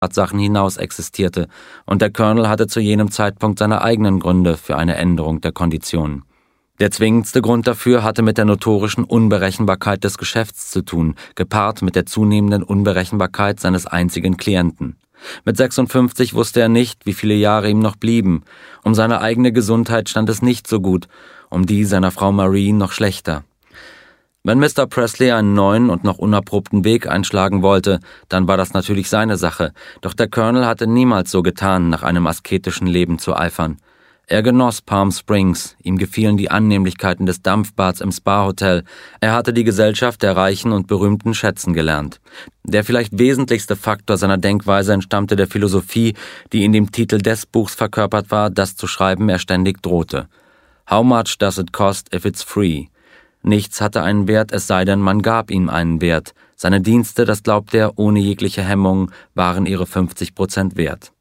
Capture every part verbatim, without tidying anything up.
Tatsachen hinaus existierte, und der Colonel hatte zu jenem Zeitpunkt seine eigenen Gründe für eine Änderung der Konditionen. Der zwingendste Grund dafür hatte mit der notorischen Unberechenbarkeit des Geschäfts zu tun, gepaart mit der zunehmenden Unberechenbarkeit seines einzigen Klienten. Mit sechsundfünfzig wusste er nicht, wie viele Jahre ihm noch blieben. Um seine eigene Gesundheit stand es nicht so gut, um die seiner Frau Marie noch schlechter. Wenn Mister Presley einen neuen und noch unerprobten Weg einschlagen wollte, dann war das natürlich seine Sache, doch der Colonel hatte niemals so getan, nach einem asketischen Leben zu eifern. Er genoss Palm Springs, ihm gefielen die Annehmlichkeiten des Dampfbads im Spa-Hotel, er hatte die Gesellschaft der Reichen und Berühmten schätzen gelernt. Der vielleicht wesentlichste Faktor seiner Denkweise entstammte der Philosophie, die in dem Titel des Buchs verkörpert war, das zu schreiben er ständig drohte. How much does it cost if it's free? Nichts hatte einen Wert, es sei denn, man gab ihm einen Wert. Seine Dienste, das glaubte er ohne jegliche Hemmung, waren ihre fünfzig Prozent wert.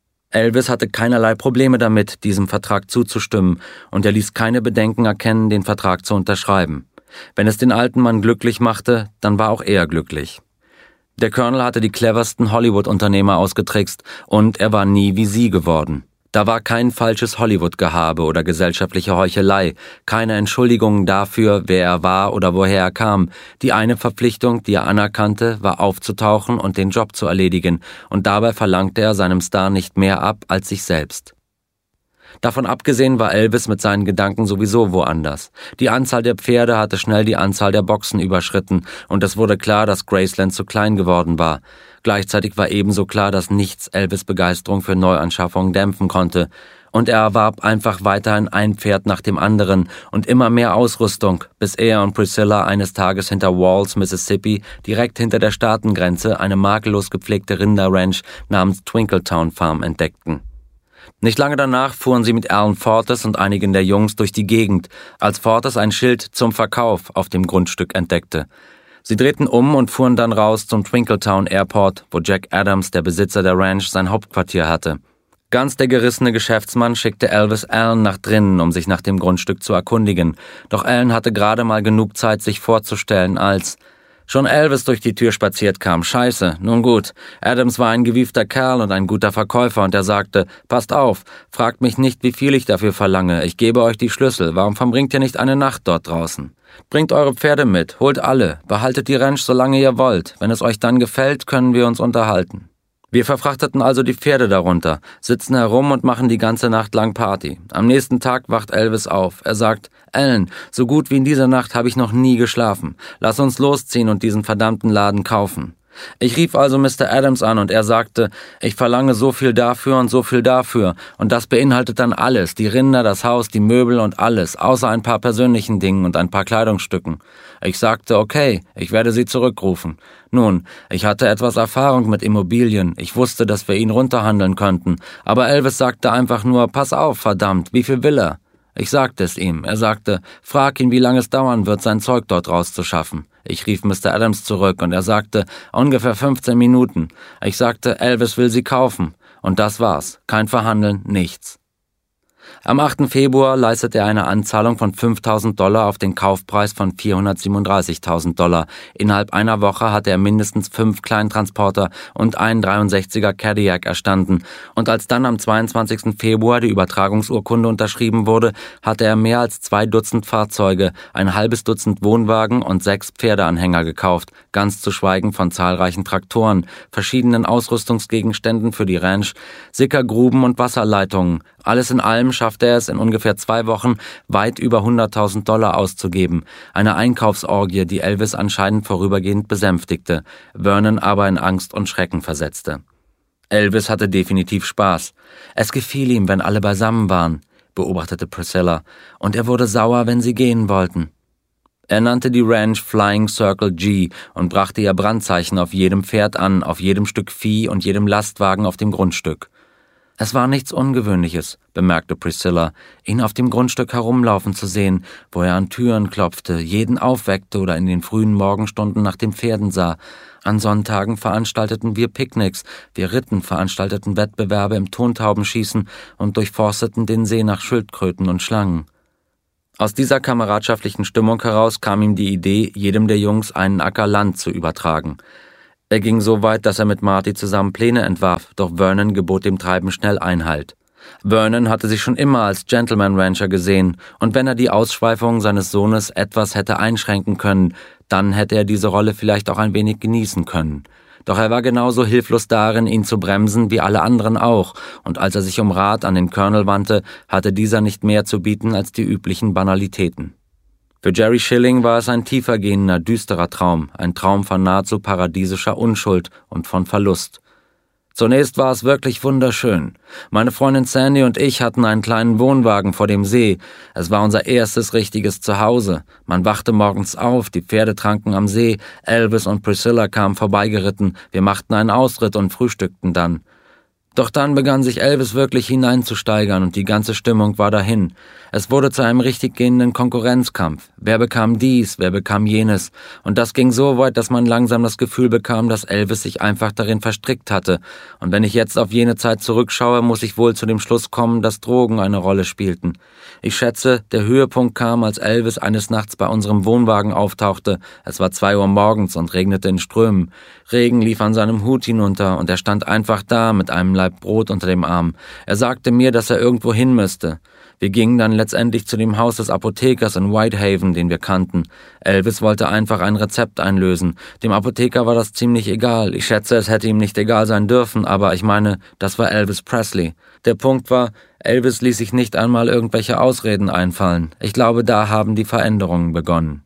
Elvis hatte keinerlei Probleme damit, diesem Vertrag zuzustimmen, und er ließ keine Bedenken erkennen, den Vertrag zu unterschreiben. Wenn es den alten Mann glücklich machte, dann war auch er glücklich. Der Colonel hatte die cleversten Hollywood-Unternehmer ausgetrickst, und er war nie wie sie geworden. Da war kein falsches Hollywood-Gehabe oder gesellschaftliche Heuchelei, keine Entschuldigungen dafür, wer er war oder woher er kam. Die eine Verpflichtung, die er anerkannte, war aufzutauchen und den Job zu erledigen, und dabei verlangte er seinem Star nicht mehr ab als sich selbst. Davon abgesehen war Elvis mit seinen Gedanken sowieso woanders. Die Anzahl der Pferde hatte schnell die Anzahl der Boxen überschritten, und es wurde klar, dass Graceland zu klein geworden war. Gleichzeitig war ebenso klar, dass nichts Elvis' Begeisterung für Neuanschaffungen dämpfen konnte, und er erwarb einfach weiterhin ein Pferd nach dem anderen und immer mehr Ausrüstung, bis er und Priscilla eines Tages hinter Walls, Mississippi, direkt hinter der Staatengrenze, eine makellos gepflegte Rinderranch namens Twinkletown Farm entdeckten. Nicht lange danach fuhren sie mit Alan Fortes und einigen der Jungs durch die Gegend, als Fortes ein Schild zum Verkauf auf dem Grundstück entdeckte. Sie drehten um und fuhren dann raus zum Twinkletown Airport, wo Jack Adams, der Besitzer der Ranch, sein Hauptquartier hatte. Ganz der gerissene Geschäftsmann schickte Elvis Alan nach drinnen, um sich nach dem Grundstück zu erkundigen. Doch Alan hatte gerade mal genug Zeit, sich vorzustellen, als schon Elvis durch die Tür spaziert kam. Scheiße, nun gut. Adams war ein gewiefter Kerl und ein guter Verkäufer, und er sagte, passt auf, fragt mich nicht, wie viel ich dafür verlange. Ich gebe euch die Schlüssel. Warum verbringt ihr nicht eine Nacht dort draußen? Bringt eure Pferde mit, holt alle, behaltet die Ranch, solange ihr wollt. Wenn es euch dann gefällt, können wir uns unterhalten. Wir verfrachteten also die Pferde darunter, sitzen herum und machen die ganze Nacht lang Party. Am nächsten Tag wacht Elvis auf. Er sagt, Alan, so gut wie in dieser Nacht habe ich noch nie geschlafen. Lass uns losziehen und diesen verdammten Laden kaufen. Ich rief also Mister Adams an, und er sagte, ich verlange so viel dafür und so viel dafür, und das beinhaltet dann alles, die Rinder, das Haus, die Möbel und alles, außer ein paar persönlichen Dingen und ein paar Kleidungsstücken. Ich sagte, okay, ich werde sie zurückrufen. Nun, ich hatte etwas Erfahrung mit Immobilien, ich wusste, dass wir ihn runterhandeln könnten, aber Elvis sagte einfach nur, pass auf, verdammt, wie viel will er? Ich sagte es ihm. Er sagte, frag ihn, wie lange es dauern wird, sein Zeug dort rauszuschaffen. Ich rief Mister Adams zurück, und er sagte, ungefähr fünfzehn Minuten. Ich sagte, Elvis will sie kaufen. Und das war's. Kein Verhandeln, nichts. Am achten Februar leistete er eine Anzahlung von fünftausend Dollar auf den Kaufpreis von vierhundertsiebenunddreißigtausend Dollar. Innerhalb einer Woche hatte er mindestens fünf Kleintransporter und einen dreiundsechziger Cadillac erstanden. Und als dann am zweiundzwanzigsten Februar die Übertragungsurkunde unterschrieben wurde, hatte er mehr als zwei Dutzend Fahrzeuge, ein halbes Dutzend Wohnwagen und sechs Pferdeanhänger gekauft, ganz zu schweigen von zahlreichen Traktoren, verschiedenen Ausrüstungsgegenständen für die Ranch, Sickergruben und Wasserleitungen. Alles in allem schaffte er es in ungefähr zwei Wochen, weit über hunderttausend Dollar auszugeben. Eine Einkaufsorgie, die Elvis anscheinend vorübergehend besänftigte, Vernon aber in Angst und Schrecken versetzte. Elvis hatte definitiv Spaß. Es gefiel ihm, wenn alle beisammen waren, beobachtete Priscilla, und er wurde sauer, wenn sie gehen wollten. Er nannte die Ranch Flying Circle G und brachte ihr Brandzeichen auf jedem Pferd an, auf jedem Stück Vieh und jedem Lastwagen auf dem Grundstück. Es war nichts Ungewöhnliches, bemerkte Priscilla, ihn auf dem Grundstück herumlaufen zu sehen, wo er an Türen klopfte, jeden aufweckte oder in den frühen Morgenstunden nach den Pferden sah. An Sonntagen veranstalteten wir Picknicks, wir ritten, veranstalteten Wettbewerbe im Tontaubenschießen und durchforsteten den See nach Schildkröten und Schlangen. Aus dieser kameradschaftlichen Stimmung heraus kam ihm die Idee, jedem der Jungs einen Acker Land zu übertragen. Er ging so weit, dass er mit Marty zusammen Pläne entwarf, doch Vernon gebot dem Treiben schnell Einhalt. Vernon hatte sich schon immer als Gentleman-Rancher gesehen, und wenn er die Ausschweifungen seines Sohnes etwas hätte einschränken können, dann hätte er diese Rolle vielleicht auch ein wenig genießen können. Doch er war genauso hilflos darin, ihn zu bremsen, wie alle anderen auch, und als er sich um Rat an den Colonel wandte, hatte dieser nicht mehr zu bieten als die üblichen Banalitäten. Für Jerry Schilling war es ein tiefergehender, düsterer Traum, ein Traum von nahezu paradiesischer Unschuld und von Verlust. Zunächst war es wirklich wunderschön. Meine Freundin Sandy und ich hatten einen kleinen Wohnwagen vor dem See. Es war unser erstes richtiges Zuhause. Man wachte morgens auf, die Pferde tranken am See, Elvis und Priscilla kamen vorbeigeritten, wir machten einen Ausritt und frühstückten dann. Doch dann begann sich Elvis wirklich hineinzusteigern und die ganze Stimmung war dahin. Es wurde zu einem richtig gehenden Konkurrenzkampf. Wer bekam dies, wer bekam jenes? Und das ging so weit, dass man langsam das Gefühl bekam, dass Elvis sich einfach darin verstrickt hatte. Und wenn ich jetzt auf jene Zeit zurückschaue, muss ich wohl zu dem Schluss kommen, dass Drogen eine Rolle spielten. Ich schätze, der Höhepunkt kam, als Elvis eines Nachts bei unserem Wohnwagen auftauchte. Es war zwei Uhr morgens und regnete in Strömen. Regen lief an seinem Hut hinunter und er stand einfach da mit einem Laib Brot unter dem Arm. Er sagte mir, dass er irgendwo hin müsste. Wir gingen dann letztendlich zu dem Haus des Apothekers in Whitehaven, den wir kannten. Elvis wollte einfach ein Rezept einlösen. Dem Apotheker war das ziemlich egal. Ich schätze, es hätte ihm nicht egal sein dürfen, aber ich meine, das war Elvis Presley. Der Punkt war, Elvis ließ sich nicht einmal irgendwelche Ausreden einfallen. Ich glaube, da haben die Veränderungen begonnen.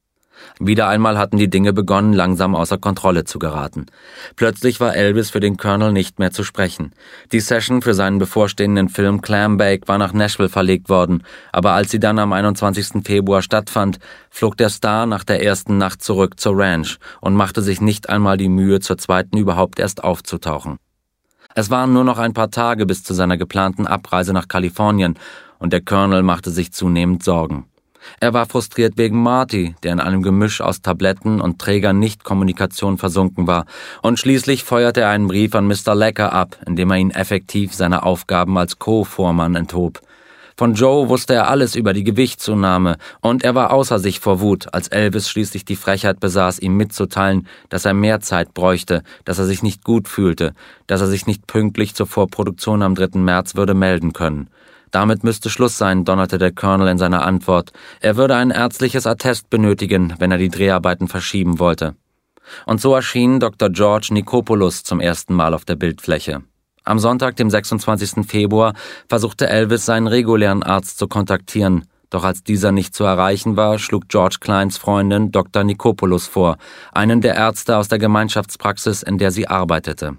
Wieder einmal hatten die Dinge begonnen, langsam außer Kontrolle zu geraten. Plötzlich war Elvis für den Colonel nicht mehr zu sprechen. Die Session für seinen bevorstehenden Film Clambake war nach Nashville verlegt worden, aber als sie dann am einundzwanzigsten Februar stattfand, flog der Star nach der ersten Nacht zurück zur Ranch und machte sich nicht einmal die Mühe, zur zweiten überhaupt erst aufzutauchen. Es waren nur noch ein paar Tage bis zu seiner geplanten Abreise nach Kalifornien, und der Colonel machte sich zunehmend Sorgen. Er war frustriert wegen Marty, der in einem Gemisch aus Tabletten und träger Nichtkommunikation versunken war, und schließlich feuerte er einen Brief an Mister Lecker ab, in dem er ihn effektiv seiner Aufgaben als Co-Vormann enthob. Von Joe wusste er alles über die Gewichtszunahme, und er war außer sich vor Wut, als Elvis schließlich die Frechheit besaß, ihm mitzuteilen, dass er mehr Zeit bräuchte, dass er sich nicht gut fühlte, dass er sich nicht pünktlich zur Vorproduktion am dritten März würde melden können. Damit müsste Schluss sein, donnerte der Colonel in seiner Antwort. Er würde ein ärztliches Attest benötigen, wenn er die Dreharbeiten verschieben wollte. Und so erschien Doktor George Nikopoulos zum ersten Mal auf der Bildfläche. Am Sonntag, dem sechsundzwanzigsten Februar, versuchte Elvis, seinen regulären Arzt zu kontaktieren. Doch als dieser nicht zu erreichen war, schlug George Kleins Freundin Doktor Nikopoulos vor, einen der Ärzte aus der Gemeinschaftspraxis, in der sie arbeitete.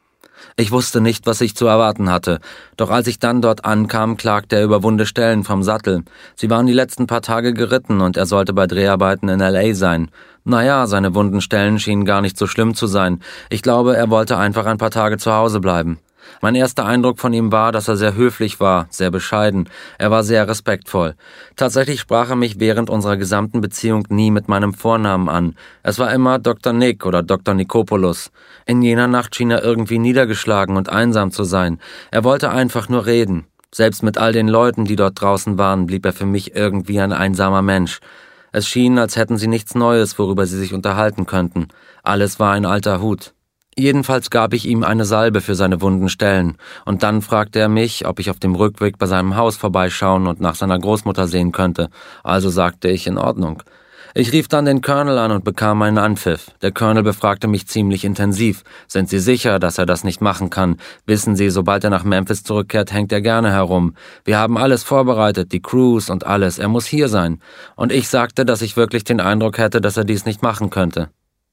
Ich wusste nicht, was ich zu erwarten hatte, doch als ich dann dort ankam, klagte er über wunde Stellen vom Sattel. Sie waren die letzten paar Tage geritten und er sollte bei Dreharbeiten in L A sein. Naja, seine wunden Stellen schienen gar nicht so schlimm zu sein. Ich glaube, er wollte einfach ein paar Tage zu Hause bleiben. Mein erster Eindruck von ihm war, dass er sehr höflich war, sehr bescheiden. Er war sehr respektvoll. Tatsächlich sprach er mich während unserer gesamten Beziehung nie mit meinem Vornamen an. Es war immer Doktor Nick oder Doktor Nikopoulos. In jener Nacht schien er irgendwie niedergeschlagen und einsam zu sein. Er wollte einfach nur reden. Selbst mit all den Leuten, die dort draußen waren, blieb er für mich irgendwie ein einsamer Mensch. Es schien, als hätten sie nichts Neues, worüber sie sich unterhalten könnten. Alles war ein alter Hut. Jedenfalls gab ich ihm eine Salbe für seine wunden Stellen, und dann fragte er mich, ob ich auf dem Rückweg bei seinem Haus vorbeischauen und nach seiner Großmutter sehen könnte. Also sagte ich, in Ordnung. Ich rief dann den Colonel an und bekam einen Anpfiff. Der Colonel befragte mich ziemlich intensiv. Sind Sie sicher, dass er das nicht machen kann? Wissen Sie, sobald er nach Memphis zurückkehrt, hängt er gerne herum. Wir haben alles vorbereitet, die Crews und alles. Er muss hier sein. Und ich sagte, dass ich wirklich den Eindruck hätte, dass er dies nicht machen könnte.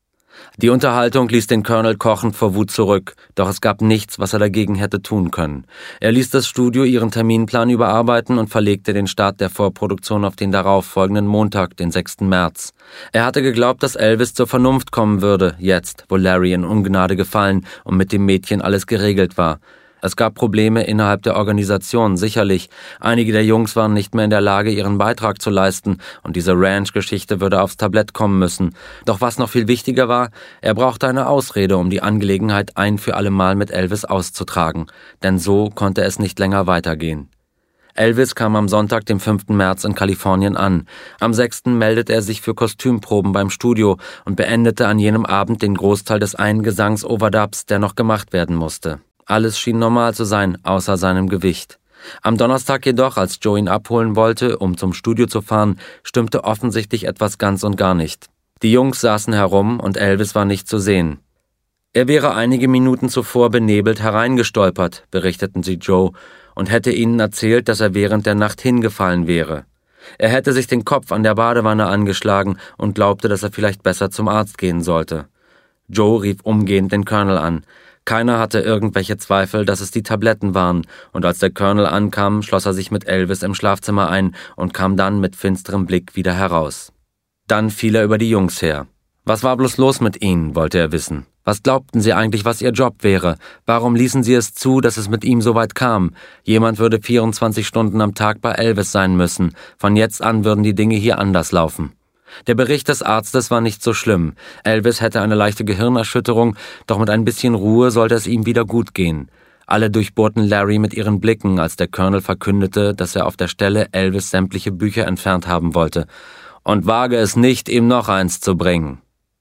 Die Unterhaltung ließ den Colonel kochend vor Wut zurück, doch es gab nichts, was er dagegen hätte tun können. Er ließ das Studio ihren Terminplan überarbeiten und verlegte den Start der Vorproduktion auf den darauffolgenden Montag, den sechsten März. Er hatte geglaubt, dass Elvis zur Vernunft kommen würde, jetzt, wo Larry in Ungnade gefallen und mit dem Mädchen alles geregelt war. Es gab Probleme innerhalb der Organisation, sicherlich. Einige der Jungs waren nicht mehr in der Lage, ihren Beitrag zu leisten, und diese Ranch-Geschichte würde aufs Tablett kommen müssen. Doch was noch viel wichtiger war, er brauchte eine Ausrede, um die Angelegenheit ein für alle Mal mit Elvis auszutragen. Denn so konnte es nicht länger weitergehen. Elvis kam am Sonntag, dem fünften März, in Kalifornien an. Am sechsten meldete er sich für Kostümproben beim Studio und beendete an jenem Abend den Großteil des einen Gesangs-Overdubs, der noch gemacht werden musste. Alles schien normal zu sein, außer seinem Gewicht. Am Donnerstag jedoch, als Joe ihn abholen wollte, um zum Studio zu fahren, stimmte offensichtlich etwas ganz und gar nicht. Die Jungs saßen herum und Elvis war nicht zu sehen. Er wäre einige Minuten zuvor benebelt hereingestolpert, berichteten sie Joe, und hätte ihnen erzählt, dass er während der Nacht hingefallen wäre. Er hätte sich den Kopf an der Badewanne angeschlagen und glaubte, dass er vielleicht besser zum Arzt gehen sollte. Joe rief umgehend den Colonel an. Keiner hatte irgendwelche Zweifel, dass es die Tabletten waren, und als der Colonel ankam, schloss er sich mit Elvis im Schlafzimmer ein und kam dann mit finsterem Blick wieder heraus. Dann fiel er über die Jungs her. Was war bloß los mit ihnen, wollte er wissen. Was glaubten sie eigentlich, was ihr Job wäre? Warum ließen sie es zu, dass es mit ihm so weit kam? Jemand würde vierundzwanzig Stunden am Tag bei Elvis sein müssen. Von jetzt an würden die Dinge hier anders laufen. Der Bericht des Arztes war nicht so schlimm. Elvis hätte eine leichte Gehirnerschütterung, doch mit ein bisschen Ruhe sollte es ihm wieder gut gehen. Alle durchbohrten Larry mit ihren Blicken, als der Colonel verkündete, dass er auf der Stelle Elvis sämtliche Bücher entfernt haben wollte. Und wage es nicht, ihm noch eins zu bringen.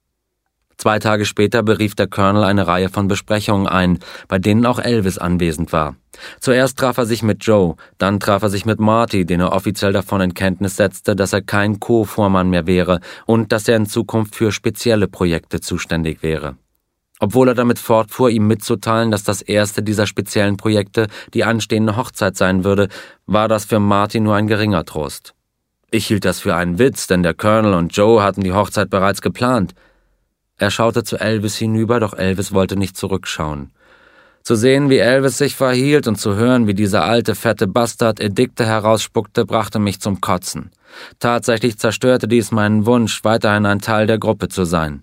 Zwei Tage später berief der Colonel eine Reihe von Besprechungen ein, bei denen auch Elvis anwesend war. Zuerst traf er sich mit Joe, dann traf er sich mit Marty, den er offiziell davon in Kenntnis setzte, dass er kein Co-Vormann mehr wäre und dass er in Zukunft für spezielle Projekte zuständig wäre. Obwohl er damit fortfuhr, ihm mitzuteilen, dass das erste dieser speziellen Projekte die anstehende Hochzeit sein würde, war das für Marty nur ein geringer Trost. Ich hielt das für einen Witz, denn der Colonel und Joe hatten die Hochzeit bereits geplant. Er schaute zu Elvis hinüber, doch Elvis wollte nicht zurückschauen. Zu sehen, wie Elvis sich verhielt und zu hören, wie dieser alte, fette Bastard Edikte herausspuckte, brachte mich zum Kotzen. Tatsächlich zerstörte dies meinen Wunsch, weiterhin ein Teil der Gruppe zu sein.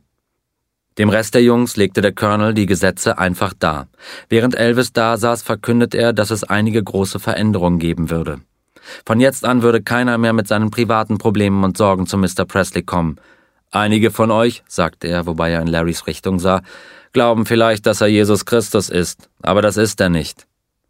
Dem Rest der Jungs legte der Colonel die Gesetze einfach dar. Während Elvis da saß, verkündete er, dass es einige große Veränderungen geben würde. Von jetzt an würde keiner mehr mit seinen privaten Problemen und Sorgen zu Mister Presley kommen. Einige von euch, sagte er, wobei er in Larrys Richtung sah, glauben vielleicht, dass er Jesus Christus ist, aber das ist er nicht.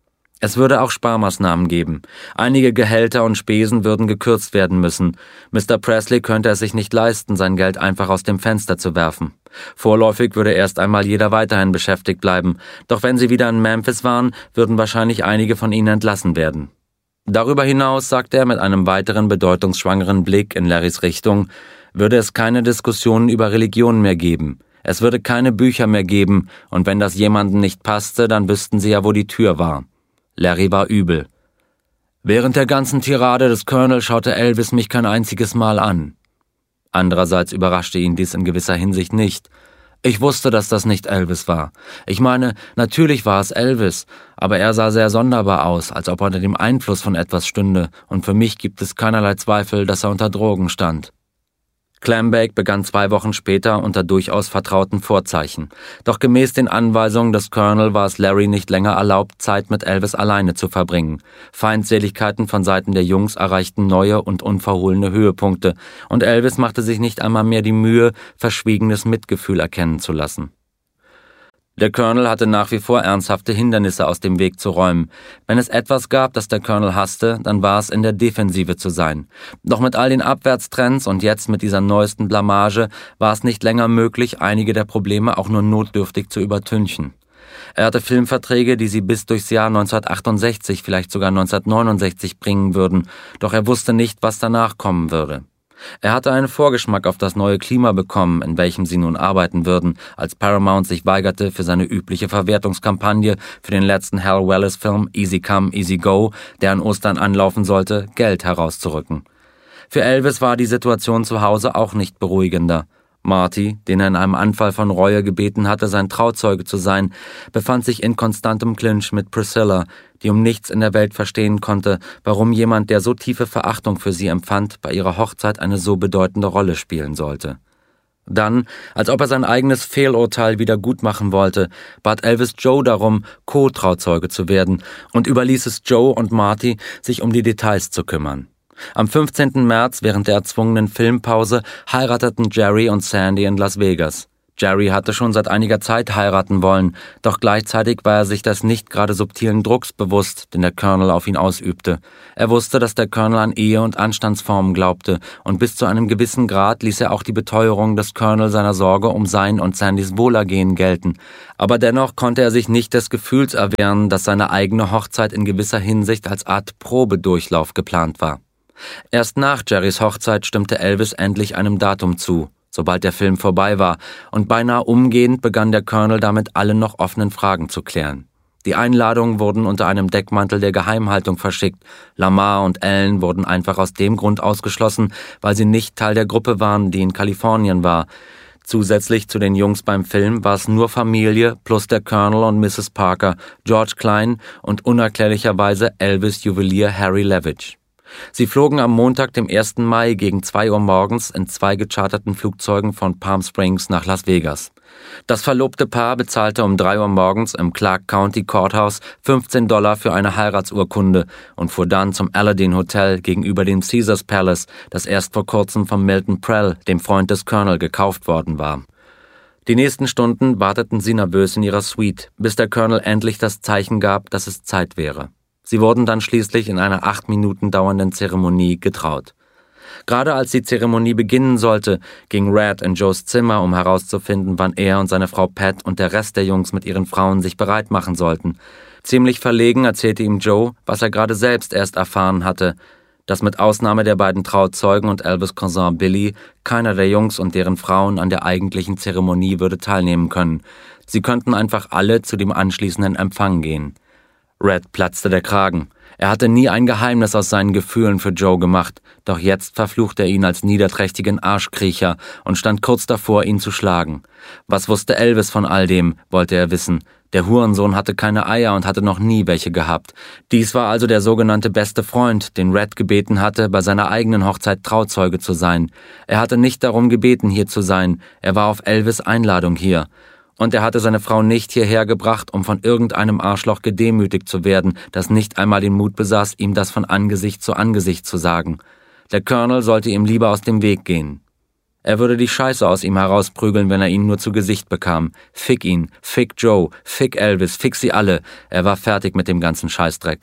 Es würde auch Sparmaßnahmen geben. Einige Gehälter und Spesen würden gekürzt werden müssen. Mister Presley könnte es sich nicht leisten, sein Geld einfach aus dem Fenster zu werfen. Vorläufig würde erst einmal jeder weiterhin beschäftigt bleiben, doch wenn sie wieder in Memphis waren, würden wahrscheinlich einige von ihnen entlassen werden. Darüber hinaus, sagte er mit einem weiteren bedeutungsschwangeren Blick in Larrys Richtung, würde es keine Diskussionen über Religionen mehr geben. Es würde keine Bücher mehr geben, und wenn das jemandem nicht passte, dann wüssten sie ja, wo die Tür war. Larry war übel. Während der ganzen Tirade des Colonel schaute Elvis mich kein einziges Mal an. Andererseits überraschte ihn dies in gewisser Hinsicht nicht. Ich wusste, dass das nicht Elvis war. Ich meine, natürlich war es Elvis, aber er sah sehr sonderbar aus, als ob er unter dem Einfluss von etwas stünde, und für mich gibt es keinerlei Zweifel, dass er unter Drogen stand. Clambake begann zwei Wochen später unter durchaus vertrauten Vorzeichen. Doch gemäß den Anweisungen des Colonel war es Larry nicht länger erlaubt, Zeit mit Elvis alleine zu verbringen. Feindseligkeiten von Seiten der Jungs erreichten neue und unverhohlene Höhepunkte, und Elvis machte sich nicht einmal mehr die Mühe, verschwiegenes Mitgefühl erkennen zu lassen. Der Colonel hatte nach wie vor ernsthafte Hindernisse aus dem Weg zu räumen. Wenn es etwas gab, das der Colonel hasste, dann war es in der Defensive zu sein. Doch mit all den Abwärtstrends und jetzt mit dieser neuesten Blamage war es nicht länger möglich, einige der Probleme auch nur notdürftig zu übertünchen. Er hatte Filmverträge, die sie bis durchs Jahr neunzehnhundertachtundsechzig, vielleicht sogar neunzehnhundertneunundsechzig bringen würden, doch er wusste nicht, was danach kommen würde. Er hatte einen Vorgeschmack auf das neue Klima bekommen, in welchem sie nun arbeiten würden, als Paramount sich weigerte, für seine übliche Verwertungskampagne für den letzten Hal Wallis-Film Easy Come, Easy Go, der an Ostern anlaufen sollte, Geld herauszurücken. Für Elvis war die Situation zu Hause auch nicht beruhigender. Marty, den er in einem Anfall von Reue gebeten hatte, sein Trauzeuge zu sein, befand sich in konstantem Clinch mit Priscilla, die um nichts in der Welt verstehen konnte, warum jemand, der so tiefe Verachtung für sie empfand, bei ihrer Hochzeit eine so bedeutende Rolle spielen sollte. Dann, als ob er sein eigenes Fehlurteil wieder gut machen wollte, bat Elvis Joe darum, Co-Trauzeuge zu werden, und überließ es Joe und Marty, sich um die Details zu kümmern. Am fünfzehnten März, während der erzwungenen Filmpause, heirateten Jerry und Sandy in Las Vegas. Jerry hatte schon seit einiger Zeit heiraten wollen, doch gleichzeitig war er sich des nicht gerade subtilen Drucks bewusst, den der Colonel auf ihn ausübte. Er wusste, dass der Colonel an Ehe- und Anstandsformen glaubte, und bis zu einem gewissen Grad ließ er auch die Beteuerung des Colonel seiner Sorge um sein und Sandys Wohlergehen gelten. Aber dennoch konnte er sich nicht des Gefühls erwehren, dass seine eigene Hochzeit in gewisser Hinsicht als Art Probedurchlauf geplant war. Erst nach Jerrys Hochzeit stimmte Elvis endlich einem Datum zu, sobald der Film vorbei war, und beinahe umgehend begann der Colonel damit, alle noch offenen Fragen zu klären. Die Einladungen wurden unter einem Deckmantel der Geheimhaltung verschickt. Lamar und Ellen wurden einfach aus dem Grund ausgeschlossen, weil sie nicht Teil der Gruppe waren, die in Kalifornien war. Zusätzlich zu den Jungs beim Film war es nur Familie plus der Colonel und Misses Parker, George Klein und unerklärlicherweise Elvis' Juwelier Harry Levitch. Sie flogen am Montag, dem ersten Mai, gegen zwei Uhr morgens in zwei gecharterten Flugzeugen von Palm Springs nach Las Vegas. Das verlobte Paar bezahlte um drei Uhr morgens im Clark County Courthouse fünfzehn Dollar für eine Heiratsurkunde und fuhr dann zum Aladdin Hotel gegenüber dem Caesars Palace, das erst vor kurzem von Milton Prell, dem Freund des Colonel, gekauft worden war. Die nächsten Stunden warteten sie nervös in ihrer Suite, bis der Colonel endlich das Zeichen gab, dass es Zeit wäre. Sie wurden dann schließlich in einer acht Minuten dauernden Zeremonie getraut. Gerade als die Zeremonie beginnen sollte, ging Red in Joes Zimmer, um herauszufinden, wann er und seine Frau Pat und der Rest der Jungs mit ihren Frauen sich bereit machen sollten. Ziemlich verlegen erzählte ihm Joe, was er gerade selbst erst erfahren hatte, dass mit Ausnahme der beiden Trauzeugen und Elvis' Cousin Billy keiner der Jungs und deren Frauen an der eigentlichen Zeremonie würde teilnehmen können. Sie könnten einfach alle zu dem anschließenden Empfang gehen. Red platzte der Kragen. Er hatte nie ein Geheimnis aus seinen Gefühlen für Joe gemacht, doch jetzt verfluchte er ihn als niederträchtigen Arschkriecher und stand kurz davor, ihn zu schlagen. Was wusste Elvis von all dem, wollte er wissen. Der Hurensohn hatte keine Eier und hatte noch nie welche gehabt. Dies war also der sogenannte beste Freund, den Red gebeten hatte, bei seiner eigenen Hochzeit Trauzeuge zu sein. Er hatte nicht darum gebeten, hier zu sein. Er war auf Elvis' Einladung hier. Und er hatte seine Frau nicht hierher gebracht, um von irgendeinem Arschloch gedemütigt zu werden, das nicht einmal den Mut besaß, ihm das von Angesicht zu Angesicht zu sagen. Der Colonel sollte ihm lieber aus dem Weg gehen. Er würde die Scheiße aus ihm herausprügeln, wenn er ihn nur zu Gesicht bekam. Fick ihn, fick Joe, fick Elvis, fick sie alle. Er war fertig mit dem ganzen Scheißdreck.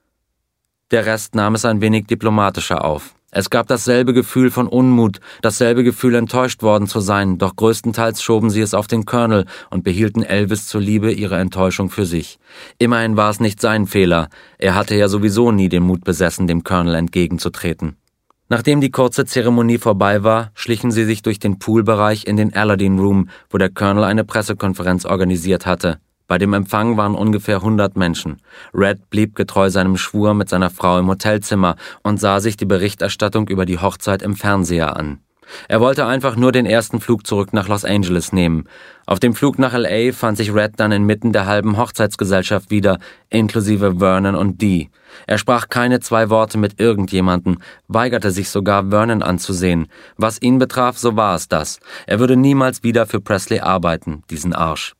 Der Rest nahm es ein wenig diplomatischer auf. Es gab dasselbe Gefühl von Unmut, dasselbe Gefühl, enttäuscht worden zu sein, doch größtenteils schoben sie es auf den Colonel und behielten Elvis zuliebe ihre Enttäuschung für sich. Immerhin war es nicht sein Fehler. Er hatte ja sowieso nie den Mut besessen, dem Colonel entgegenzutreten. Nachdem die kurze Zeremonie vorbei war, schlichen sie sich durch den Poolbereich in den Aladdin Room, wo der Colonel eine Pressekonferenz organisiert hatte. Bei dem Empfang waren ungefähr hundert Menschen. Red blieb getreu seinem Schwur mit seiner Frau im Hotelzimmer und sah sich die Berichterstattung über die Hochzeit im Fernseher an. Er wollte einfach nur den ersten Flug zurück nach Los Angeles nehmen. Auf dem Flug nach L A fand sich Red dann inmitten der halben Hochzeitsgesellschaft wieder, inklusive Vernon und Dee. Er sprach keine zwei Worte mit irgendjemanden, weigerte sich sogar, Vernon anzusehen. Was ihn betraf, so war es das. Er würde niemals wieder für Presley arbeiten, diesen Arsch.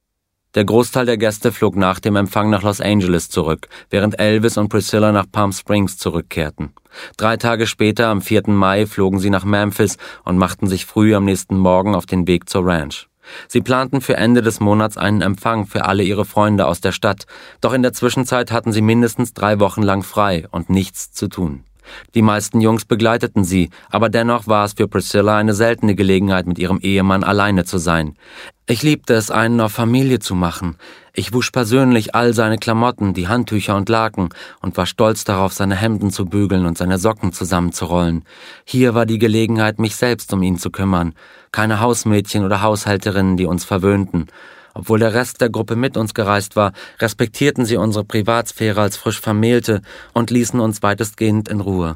Der Großteil der Gäste flog nach dem Empfang nach Los Angeles zurück, während Elvis und Priscilla nach Palm Springs zurückkehrten. Drei Tage später, am vierten Mai, flogen sie nach Memphis und machten sich früh am nächsten Morgen auf den Weg zur Ranch. Sie planten für Ende des Monats einen Empfang für alle ihre Freunde aus der Stadt, doch in der Zwischenzeit hatten sie mindestens drei Wochen lang frei und nichts zu tun. Die meisten Jungs begleiteten sie, aber dennoch war es für Priscilla eine seltene Gelegenheit, mit ihrem Ehemann alleine zu sein. Ich liebte es, einen auf Familie zu machen. Ich wusch persönlich all seine Klamotten, die Handtücher und Laken und war stolz darauf, seine Hemden zu bügeln und seine Socken zusammenzurollen. Hier war die Gelegenheit, mich selbst um ihn zu kümmern. Keine Hausmädchen oder Haushälterinnen, die uns verwöhnten. Obwohl der Rest der Gruppe mit uns gereist war, respektierten sie unsere Privatsphäre als frisch Vermählte und ließen uns weitestgehend in Ruhe.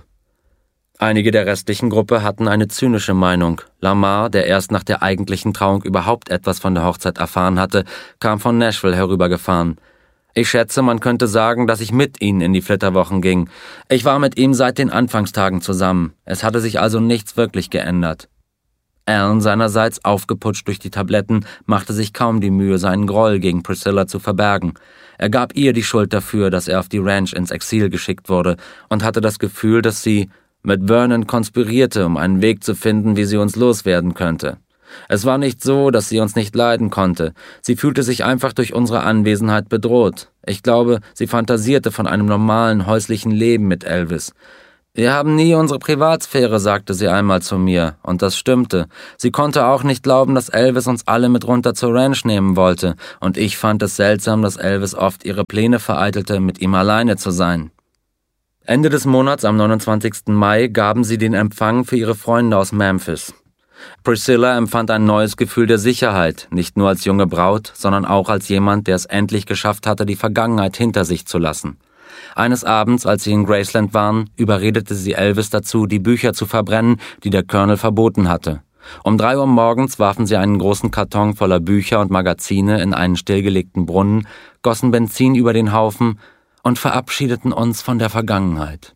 Einige der restlichen Gruppe hatten eine zynische Meinung. Lamar, der erst nach der eigentlichen Trauung überhaupt etwas von der Hochzeit erfahren hatte, kam von Nashville herübergefahren. Ich schätze, man könnte sagen, dass ich mit ihnen in die Flitterwochen ging. Ich war mit ihm seit den Anfangstagen zusammen. Es hatte sich also nichts wirklich geändert. Alan seinerseits, aufgeputscht durch die Tabletten, machte sich kaum die Mühe, seinen Groll gegen Priscilla zu verbergen. Er gab ihr die Schuld dafür, dass er auf die Ranch ins Exil geschickt wurde und hatte das Gefühl, dass sie mit Vernon konspirierte, um einen Weg zu finden, wie sie uns loswerden könnte. Es war nicht so, dass sie uns nicht leiden konnte. Sie fühlte sich einfach durch unsere Anwesenheit bedroht. Ich glaube, sie fantasierte von einem normalen häuslichen Leben mit Elvis. »Wir haben nie unsere Privatsphäre«, sagte sie einmal zu mir, und das stimmte. Sie konnte auch nicht glauben, dass Elvis uns alle mit runter zur Ranch nehmen wollte, und ich fand es seltsam, dass Elvis oft ihre Pläne vereitelte, mit ihm alleine zu sein. Ende des Monats, am neunundzwanzigsten Mai, gaben sie den Empfang für ihre Freunde aus Memphis. Priscilla empfand ein neues Gefühl der Sicherheit, nicht nur als junge Braut, sondern auch als jemand, der es endlich geschafft hatte, die Vergangenheit hinter sich zu lassen. Eines Abends, als sie in Graceland waren, überredete sie Elvis dazu, die Bücher zu verbrennen, die der Colonel verboten hatte. Um drei Uhr morgens warfen sie einen großen Karton voller Bücher und Magazine in einen stillgelegten Brunnen, gossen Benzin über den Haufen und verabschiedeten uns von der Vergangenheit.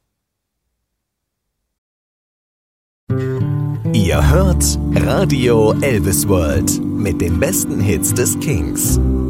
Ihr hört Radio Elvis World mit den besten Hits des Kings.